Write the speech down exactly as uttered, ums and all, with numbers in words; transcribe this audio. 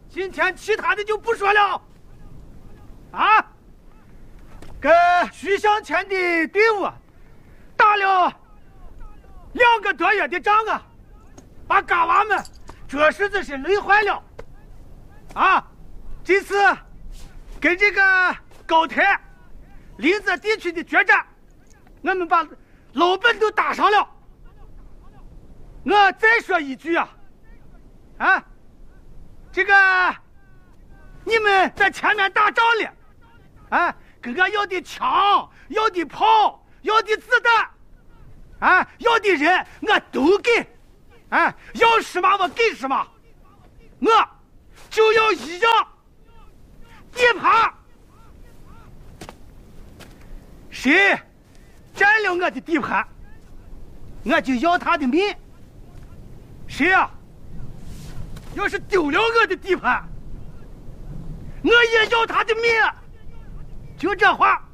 今天其他的就不说了。啊，跟徐向前的队伍打了两个多月的仗啊，把嘎娃们着实的是累坏了。啊，这次跟这个高台临泽地区的决战，我们把老本都打上了。我再说一句啊，啊，这个你们在前面打仗了，啊，跟我要的枪、要的炮、要的子弹，啊，要的人我都给，啊，要什么我给什么，我就要一样地盘。谁占了我的地盘，我就要他的命。谁啊？要是丢了我的地盘，我也要他的命。就这话。